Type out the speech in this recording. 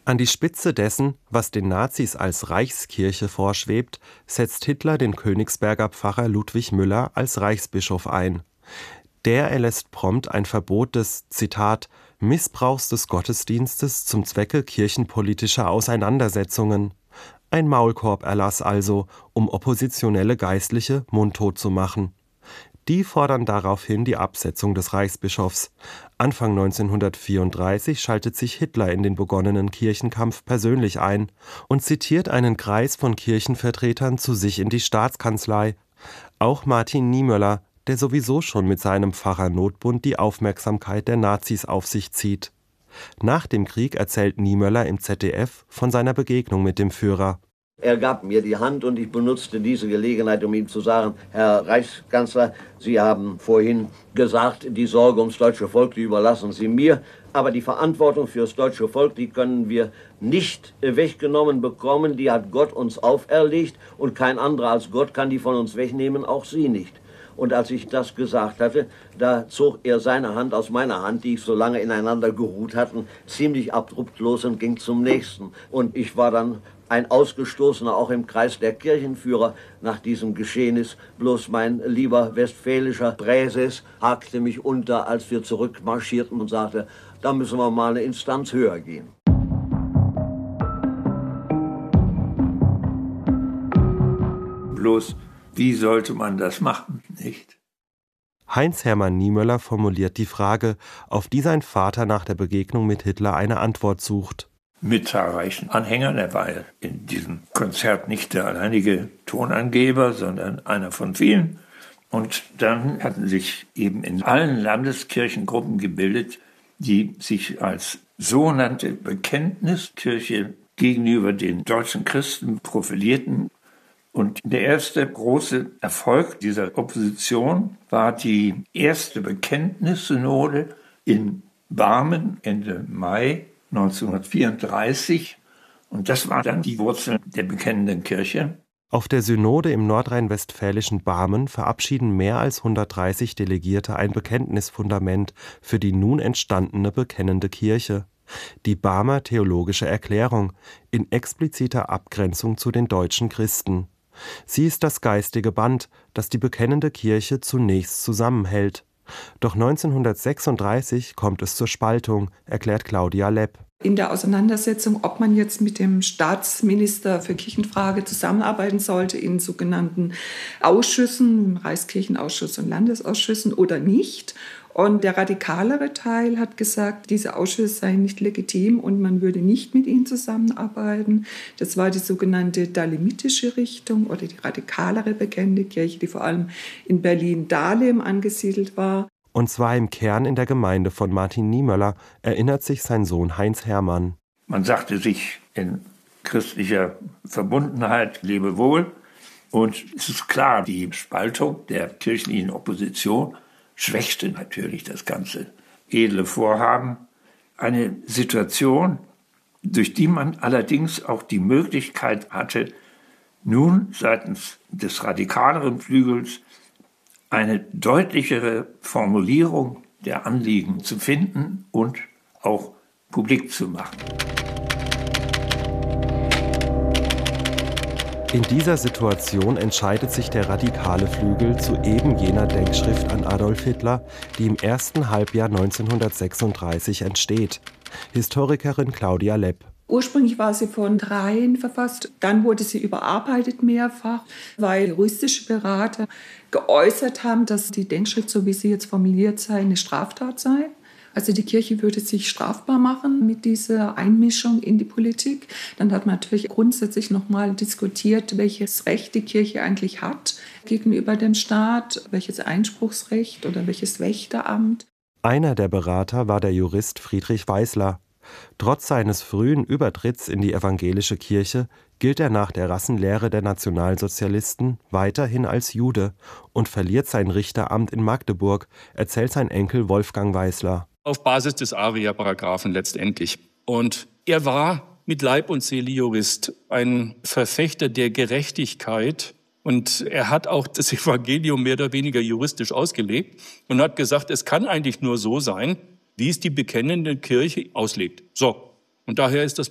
An die Spitze dessen, was den Nazis als Reichskirche vorschwebt, setzt Hitler den Königsberger Pfarrer Ludwig Müller als Reichsbischof ein. Der erlässt prompt ein Verbot des, Zitat, Missbrauchs des Gottesdienstes zum Zwecke kirchenpolitischer Auseinandersetzungen. Ein Maulkorberlass also, um oppositionelle Geistliche mundtot zu machen. Die fordern daraufhin die Absetzung des Reichsbischofs. Anfang 1934 schaltet sich Hitler in den begonnenen Kirchenkampf persönlich ein und zitiert einen Kreis von Kirchenvertretern zu sich in die Staatskanzlei. Auch Martin Niemöller, der sowieso schon mit seinem Pfarrernotbund die Aufmerksamkeit der Nazis auf sich zieht. Nach dem Krieg erzählt Niemöller im ZDF von seiner Begegnung mit dem Führer. Er gab mir die Hand und ich benutzte diese Gelegenheit, um ihm zu sagen, Herr Reichskanzler, Sie haben vorhin gesagt, die Sorge ums deutsche Volk, die überlassen Sie mir. Aber die Verantwortung für das deutsche Volk, die können wir nicht weggenommen bekommen. Die hat Gott uns auferlegt und kein anderer als Gott kann die von uns wegnehmen, auch Sie nicht. Und als ich das gesagt hatte, da zog er seine Hand aus meiner Hand, die ich so lange ineinander geruht hatten, ziemlich abrupt los und ging zum nächsten. Und ich war dann ein Ausgestoßener, auch im Kreis der Kirchenführer nach diesem Geschehnis. Bloß mein lieber westfälischer Präses hakte mich unter, als wir zurückmarschierten und sagte, da müssen wir mal eine Instanz höher gehen. Bloß, wie sollte man das machen, nicht? Heinz-Hermann Niemöller formuliert die Frage, auf die sein Vater nach der Begegnung mit Hitler eine Antwort sucht. Mit zahlreichen Anhängern. Er war ja in diesem Konzert nicht der alleinige Tonangeber, sondern einer von vielen. Und dann hatten sich eben in allen Landeskirchengruppen gebildet, die sich als sogenannte Bekenntniskirche gegenüber den deutschen Christen profilierten. Und der erste große Erfolg dieser Opposition war die erste Bekenntnissynode in Barmen Ende Mai 1934. Und das war dann die Wurzel der bekennenden Kirche. Auf der Synode im nordrhein-westfälischen Barmen verabschieden mehr als 130 Delegierte ein Bekenntnisfundament für die nun entstandene bekennende Kirche. Die Barmer Theologische Erklärung in expliziter Abgrenzung zu den deutschen Christen. Sie ist das geistige Band, das die bekennende Kirche zunächst zusammenhält. Doch 1936 kommt es zur Spaltung, erklärt Claudia Lepp. In der Auseinandersetzung, ob man jetzt mit dem Staatsminister für Kirchenfrage zusammenarbeiten sollte in sogenannten Ausschüssen, Reichskirchenausschuss und Landesausschüssen oder nicht. Und der radikalere Teil hat gesagt, diese Ausschüsse seien nicht legitim und man würde nicht mit ihnen zusammenarbeiten. Das war die sogenannte dalemitische Richtung oder die radikalere bekennende Kirche, die vor allem in Berlin-Dahlem angesiedelt war. Und zwar im Kern in der Gemeinde von Martin Niemöller, erinnert sich sein Sohn Heinz-Hermann. Man sagte sich in christlicher Verbundenheit, lebe wohl. Und es ist klar, die Spaltung der kirchlichen Opposition schwächte natürlich das ganze edle Vorhaben. Eine Situation, durch die man allerdings auch die Möglichkeit hatte, nun seitens des radikaleren Flügels eine deutlichere Formulierung der Anliegen zu finden und auch publik zu machen. In dieser Situation entscheidet sich der radikale Flügel zu eben jener Denkschrift an Adolf Hitler, die im ersten Halbjahr 1936 entsteht. Historikerin Claudia Lepp. Ursprünglich war sie von Dreien verfasst, dann wurde sie überarbeitet mehrfach, weil juristische Berater geäußert haben, dass die Denkschrift, so wie sie jetzt formuliert sei, eine Straftat sei. Also die Kirche würde sich strafbar machen mit dieser Einmischung in die Politik. Dann hat man natürlich grundsätzlich nochmal diskutiert, welches Recht die Kirche eigentlich hat gegenüber dem Staat, welches Einspruchsrecht oder welches Wächteramt. Einer der Berater war der Jurist Friedrich Weißler. Trotz seines frühen Übertritts in die evangelische Kirche gilt er nach der Rassenlehre der Nationalsozialisten weiterhin als Jude und verliert sein Richteramt in Magdeburg, erzählt sein Enkel Wolfgang Weißler. Auf Basis des Aria-Paragraphen letztendlich. Und er war mit Leib und Seele Jurist, ein Verfechter der Gerechtigkeit. Und er hat auch das Evangelium mehr oder weniger juristisch ausgelegt und hat gesagt, es kann eigentlich nur so sein, wie es die bekennende Kirche auslegt. So, und daher ist das